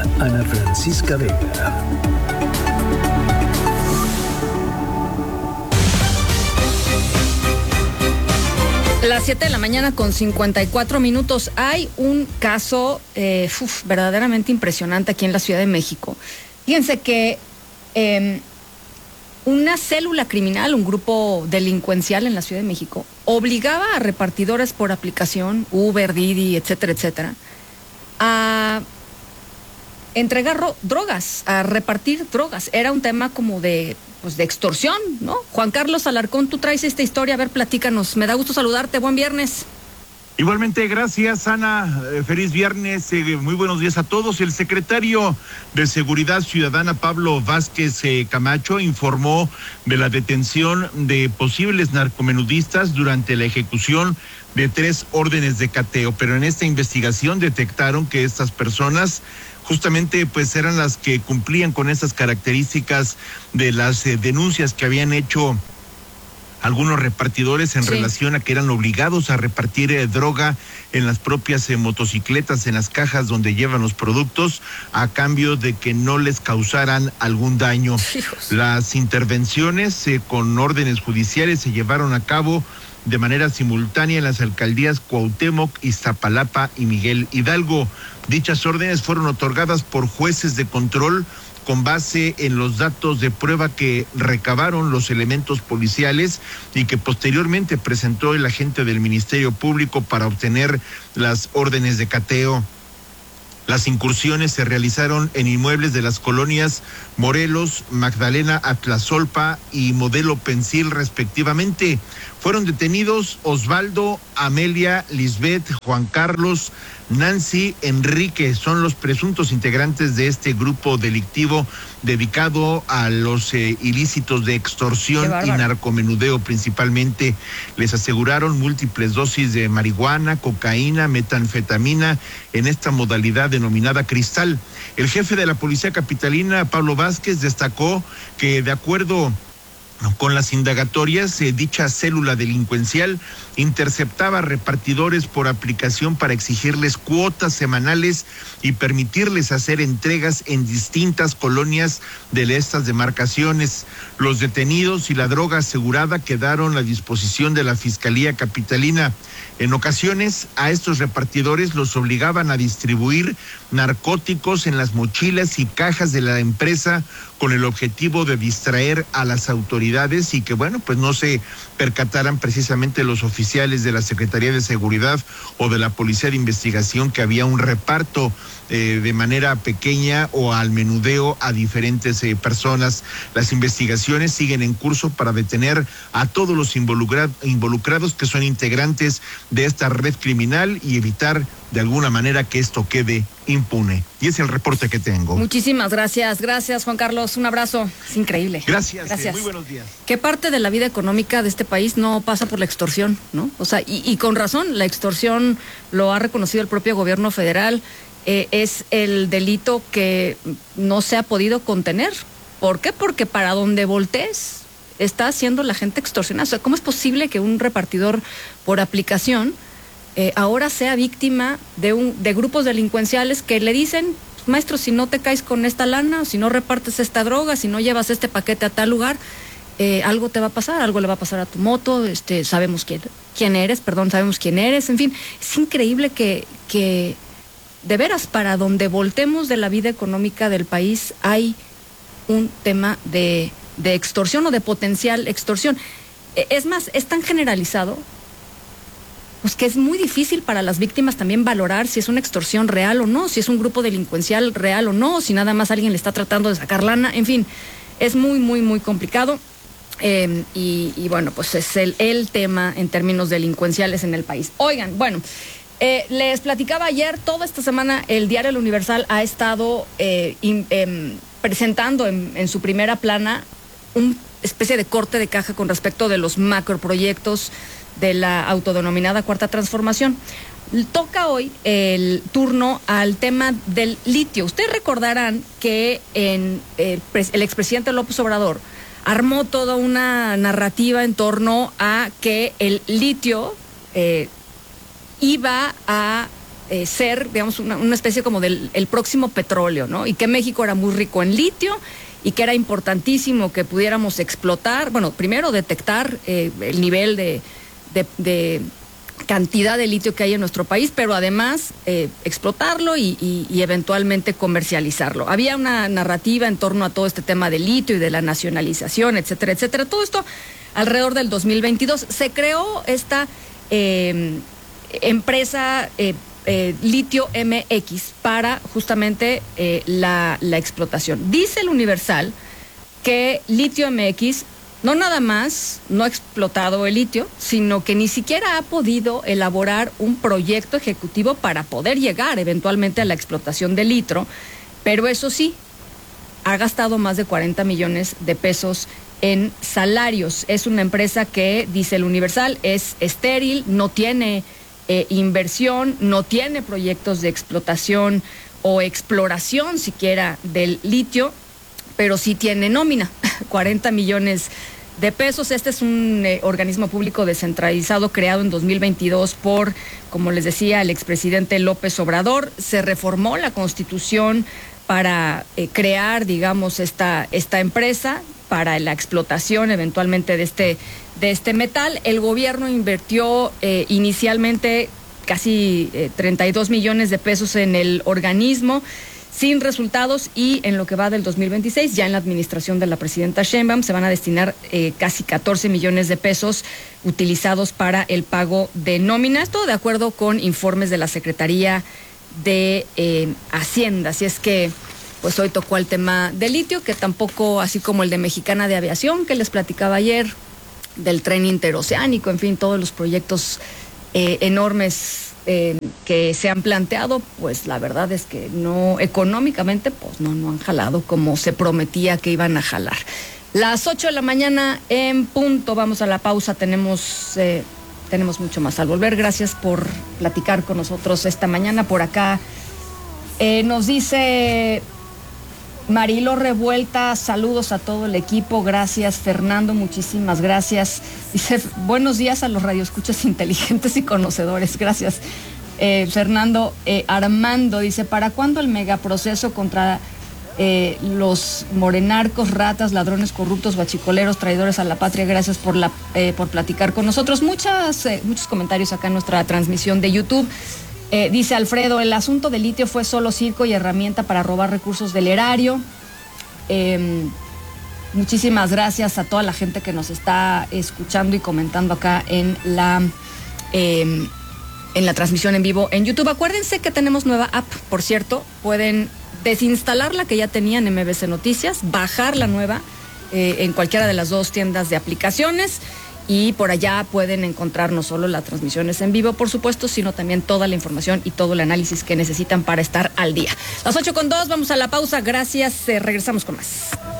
Ana Francisca Vega. Las 7 de la mañana con 54 minutos. Hay un caso verdaderamente impresionante aquí en la Ciudad de México. Fíjense que una célula criminal, un grupo delincuencial en la Ciudad de México, obligaba a repartidores por aplicación, Uber, Didi, etcétera, etcétera, a entregar drogas, a repartir drogas. Era un tema como de extorsión, ¿no? Juan Carlos Alarcón, tú traes esta historia, a ver, platícanos. Me da gusto saludarte, buen viernes. Igualmente, gracias, Ana. Feliz viernes, muy buenos días a todos. El secretario de Seguridad Ciudadana, Pablo Vázquez Camacho, informó de la detención de posibles narcomenudistas durante la ejecución de 3 órdenes de cateo, pero en esta investigación detectaron que estas personas justamente pues eran las que cumplían con esas características de las denuncias que habían hecho algunos repartidores en relación a que eran obligados a repartir droga en las propias motocicletas, en las cajas donde llevan los productos, a cambio de que no les causaran algún daño. Hijos. Las intervenciones con órdenes judiciales se llevaron a cabo de manera simultánea en las alcaldías Cuauhtémoc, Iztapalapa y Miguel Hidalgo. Dichas órdenes fueron otorgadas por jueces de control con base en los datos de prueba que recabaron los elementos policiales y que posteriormente presentó el agente del Ministerio Público para obtener las órdenes de cateo. Las incursiones se realizaron en inmuebles de las colonias Morelos, Magdalena, Atlazolpa y Modelo Pensil, respectivamente. Fueron detenidos Osvaldo, Amelia, Lisbeth, Juan Carlos, Nancy, Enrique. Son los presuntos integrantes de este grupo delictivo dedicado a los ilícitos de extorsión y narcomenudeo principalmente. Les aseguraron múltiples dosis de marihuana, cocaína, metanfetamina en esta modalidad denominada cristal. El jefe de la Policía Capitalina, Pablo Vázquez, destacó que de acuerdo con las indagatorias, dicha célula delincuencial interceptaba repartidores por aplicación para exigirles cuotas semanales y permitirles hacer entregas en distintas colonias de estas demarcaciones. Los detenidos y la droga asegurada quedaron a disposición de la Fiscalía Capitalina. En ocasiones, a estos repartidores los obligaban a distribuir narcóticos en las mochilas y cajas de la empresa con el objetivo de distraer a las autoridades y que, pues no se percataran precisamente los oficiales de la Secretaría de Seguridad o de la Policía de Investigación que había un reparto de manera pequeña o al menudeo a diferentes personas. Las investigaciones siguen en curso para detener a todos los involucrados que son integrantes de esta red criminal y evitar de alguna manera que esto quede impune. Y es el reporte que tengo. Muchísimas gracias. Gracias, Juan Carlos. Un abrazo. Es increíble. Gracias. Muy buenos días. ¿Qué parte de la vida económica de este país no pasa por la extorsión, no? O sea, y con razón, la extorsión lo ha reconocido el propio gobierno federal. Es el delito que no se ha podido contener. ¿Por qué? Porque para donde voltees está haciendo la gente extorsionada. O sea, ¿cómo es posible que un repartidor por aplicación ahora sea víctima de grupos delincuenciales que le dicen, maestro, si no te caes con esta lana, si no repartes esta droga, si no llevas este paquete a tal lugar, algo te va a pasar, algo le va a pasar a tu moto, sabemos quién eres, en fin, es increíble que de veras, para donde voltemos de la vida económica del país hay un tema de extorsión o de potencial extorsión. Es más, es tan generalizado pues que es muy difícil para las víctimas también valorar si es una extorsión real o no, si es un grupo delincuencial real o no, si nada más alguien le está tratando de sacar lana, en fin, es muy, muy, muy complicado. Y bueno, pues es el tema en términos delincuenciales en el país. Oigan, bueno, les platicaba ayer, toda esta semana el diario El Universal ha estado presentando en su primera plana una especie de corte de caja con respecto de los macroproyectos de la autodenominada Cuarta Transformación. Toca hoy el turno al tema del litio. Ustedes recordarán que el expresidente López Obrador armó toda una narrativa en torno a que el litio iba a ser, digamos, una especie como del el próximo petróleo, ¿no? Y que México era muy rico en litio y que era importantísimo que pudiéramos explotar, bueno, primero detectar el nivel de cantidad de litio que hay en nuestro país, pero además explotarlo y eventualmente comercializarlo. Había una narrativa en torno a todo este tema del litio y de la nacionalización, etcétera, etcétera. Todo esto alrededor del 2022. Se creó esta empresa Litio MX para justamente la explotación. Dice el Universal que Litio MX no nada más no ha explotado el litio, sino que ni siquiera ha podido elaborar un proyecto ejecutivo para poder llegar eventualmente a la explotación del litio, pero eso sí, ha gastado más de 40 millones de pesos en salarios. Es una empresa que, dice el Universal, es estéril, no tiene inversión, no tiene proyectos de explotación o exploración siquiera del litio, pero sí tiene nómina, 40 millones de pesos. Este es un organismo público descentralizado creado en 2022 por, como les decía, el expresidente López Obrador. Se reformó la Constitución para crear, digamos, esta empresa para la explotación eventualmente de este metal. El gobierno invirtió inicialmente casi 32 millones de pesos en el organismo, sin resultados, y en lo que va del 2026, ya en la administración de la presidenta Sheinbaum, se van a destinar casi 14 millones de pesos utilizados para el pago de nómina. Esto de acuerdo con informes de la Secretaría de Hacienda. Así es que, pues hoy tocó el tema del litio, que tampoco, así como el de Mexicana de Aviación, que les platicaba ayer, del tren interoceánico, en fin, todos los proyectos enormes que se han planteado, pues la verdad es que no, económicamente, pues no han jalado como se prometía que iban a jalar. Las 8 de la mañana en punto, vamos a la pausa, tenemos mucho más al volver. Gracias por platicar con nosotros esta mañana. Por acá nos dice Marilo Revuelta, saludos a todo el equipo, gracias. Fernando, muchísimas gracias. Dice, buenos días a los radioescuchas inteligentes y conocedores, gracias. Fernando. Armando dice, ¿para cuándo el megaproceso contra los morenarcos, ratas, ladrones corruptos, guachicoleros, traidores a la patria? Gracias por platicar con nosotros. Muchos comentarios acá en nuestra transmisión de YouTube. Dice Alfredo, el asunto del litio fue solo circo y herramienta para robar recursos del erario. Muchísimas gracias a toda la gente que nos está escuchando y comentando acá en la transmisión en vivo en YouTube. Acuérdense que tenemos nueva app, por cierto, pueden desinstalar la que ya tenían en MBC Noticias, bajar la nueva en cualquiera de las dos tiendas de aplicaciones. Y por allá pueden encontrar no solo las transmisiones en vivo, por supuesto, sino también toda la información y todo el análisis que necesitan para estar al día. Las 8:02, vamos a la pausa. Gracias, regresamos con más.